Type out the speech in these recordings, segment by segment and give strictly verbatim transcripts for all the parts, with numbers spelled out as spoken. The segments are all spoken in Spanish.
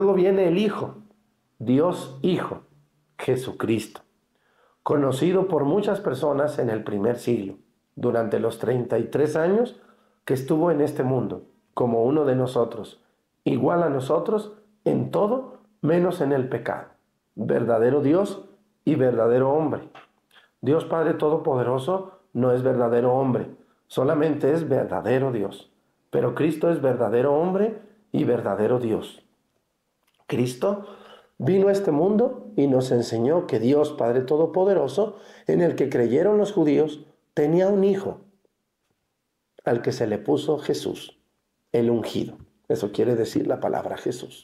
Luego viene el Hijo, Dios Hijo, Jesucristo, conocido por muchas personas en el primer siglo, durante los treinta y tres años que estuvo en este mundo, como uno de nosotros, igual a nosotros en todo menos en el pecado, verdadero Dios y verdadero hombre. Dios Padre Todopoderoso no es verdadero hombre, solamente es verdadero Dios, pero Cristo es verdadero hombre y verdadero Dios. Cristo vino a este mundo y nos enseñó que Dios Padre Todopoderoso, en el que creyeron los judíos, tenía un hijo, al que se le puso Jesús, el ungido. Eso quiere decir la palabra Jesús.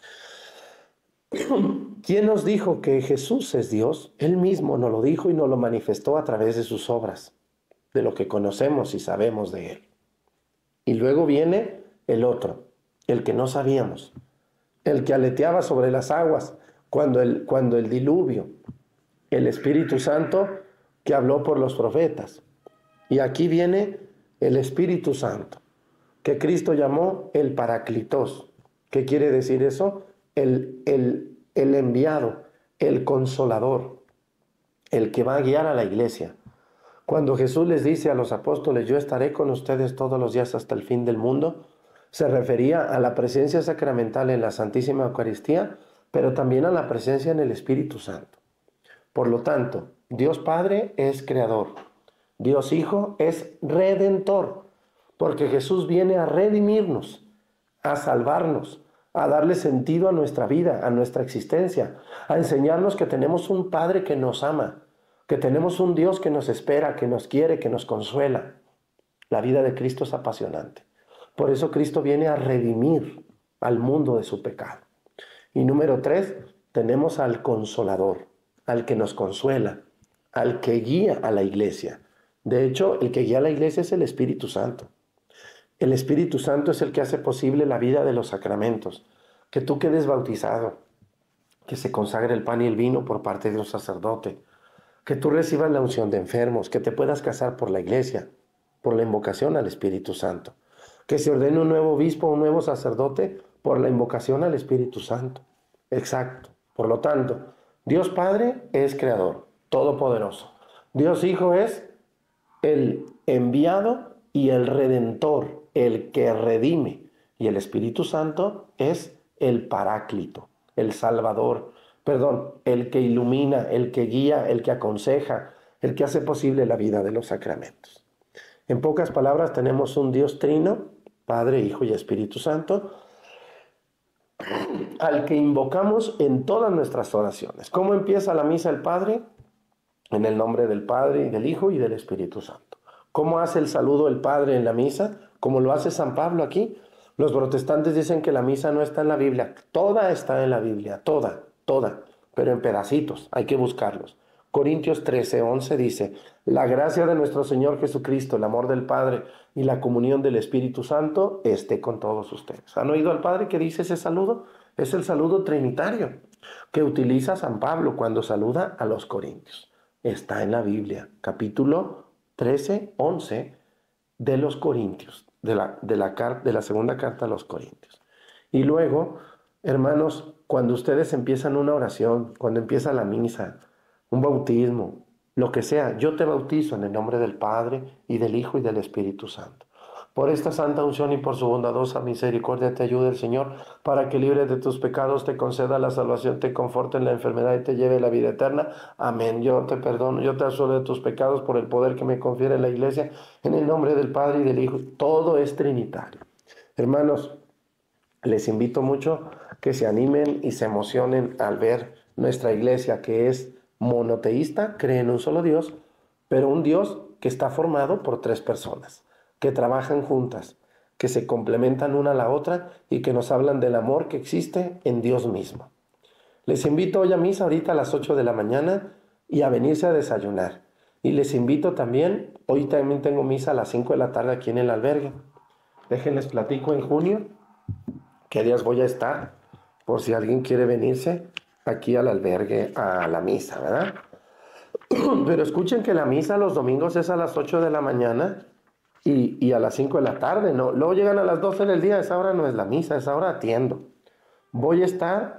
¿Quién nos dijo que Jesús es Dios? Él mismo nos lo dijo y nos lo manifestó a través de sus obras, de lo que conocemos y sabemos de Él. Y luego viene el otro, el que no sabíamos, el que aleteaba sobre las aguas cuando el, cuando el diluvio, el Espíritu Santo que habló por los profetas. Y aquí viene el Espíritu Santo, que Cristo llamó el Paráclitos. ¿Qué quiere decir eso? El, el, el enviado, el consolador, el que va a guiar a la iglesia. Cuando Jesús les dice a los apóstoles, yo estaré con ustedes todos los días hasta el fin del mundo, se refería a la presencia sacramental en la Santísima Eucaristía, pero también a la presencia en el Espíritu Santo. Por lo tanto, Dios Padre es creador, Dios Hijo es redentor, porque Jesús viene a redimirnos, a salvarnos, a darle sentido a nuestra vida, a nuestra existencia, a enseñarnos que tenemos un Padre que nos ama, que tenemos un Dios que nos espera, que nos quiere, que nos consuela. La vida de Cristo es apasionante. Por eso Cristo viene a redimir al mundo de su pecado. Y número tres, tenemos al Consolador, al que nos consuela, al que guía a la iglesia. De hecho, el que guía a la iglesia es el Espíritu Santo. El Espíritu Santo es el que hace posible la vida de los sacramentos, que tú quedes bautizado, que se consagre el pan y el vino por parte de un sacerdote, que tú recibas la unción de enfermos, que te puedas casar por la iglesia, por la invocación al Espíritu Santo, que se ordene un nuevo obispo, un nuevo sacerdote por la invocación al Espíritu Santo. Exacto. Por lo tanto, Dios Padre es creador, todopoderoso. Dios Hijo es el enviado y el redentor, el que redime. Y el Espíritu Santo es el Paráclito, el Salvador, perdón, el que ilumina, el que guía, el que aconseja, el que hace posible la vida de los sacramentos. En pocas palabras, tenemos un Dios trino, Padre, Hijo y Espíritu Santo, al que invocamos en todas nuestras oraciones. ¿Cómo empieza la misa el Padre? En el nombre del Padre, y del Hijo y del Espíritu Santo. ¿Cómo hace el saludo el Padre en la misa? Como lo hace San Pablo aquí. Los protestantes dicen que la misa no está en la Biblia. Toda está en la Biblia, toda, toda, pero en pedacitos, hay que buscarlos. Corintios trece, once dice, la gracia de nuestro Señor Jesucristo, el amor del Padre y la comunión del Espíritu Santo esté con todos ustedes. ¿Han oído al Padre que dice ese saludo? Es el saludo trinitario que utiliza San Pablo cuando saluda a los corintios. Está en la Biblia, capítulo trece, once de los Corintios, de la, de la, de la segunda carta a los Corintios. Y luego, hermanos, cuando ustedes empiezan una oración, cuando empieza la misa, un bautismo, lo que sea, yo te bautizo en el nombre del Padre y del Hijo y del Espíritu Santo. Por esta santa unción y por su bondadosa misericordia te ayude el Señor, para que libre de tus pecados te conceda la salvación, te conforte en la enfermedad y te lleve a la vida eterna. Amén. Yo te perdono, yo te absuelvo de tus pecados por el poder que me confiere la Iglesia, en el nombre del Padre y del Hijo. Todo es trinitario. Hermanos, les invito mucho que se animen y se emocionen al ver nuestra Iglesia, que es monoteísta, cree en un solo Dios, pero un Dios que está formado por tres personas, que trabajan juntas, que se complementan una a la otra y que nos hablan del amor que existe en Dios mismo. Les invito hoy a misa ahorita a las ocho de la mañana y a venirse a desayunar. Y les invito también, hoy también tengo misa a las cinco de la tarde aquí en el albergue. Déjenles platico en junio qué días voy a estar, por si alguien quiere venirse aquí al albergue a la misa, ¿verdad? Pero escuchen que la misa los domingos es a las ocho de la mañana y, y a las cinco de la tarde, ¿no? Luego llegan a las doce del día, esa hora no es la misa, esa hora atiendo. voy a estar